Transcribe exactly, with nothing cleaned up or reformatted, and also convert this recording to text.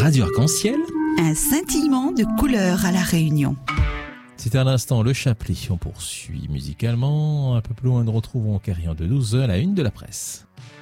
Radio Arc-en-Ciel. Un scintillement de couleurs à La Réunion. C'était à l'instant le Chablis. On poursuit musicalement. Un peu plus loin, nous retrouvons Carillon de douze heures, la une de la presse.